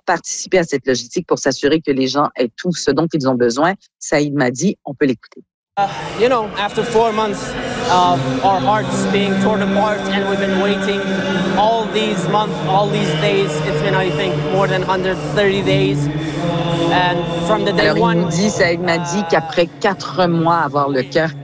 participer à cette logistique pour s'assurer que les gens aient tout ce dont ils ont besoin. Saïd m'a dit, on peut l'écouter. After 4 months of our hearts being torn apart and we've been waiting all these months, all these days, it's been, I think, more than 130 days. And from the day Alors, one... il nous dit, Saïd m'a dit qu'après 4 mois, avoir le cœur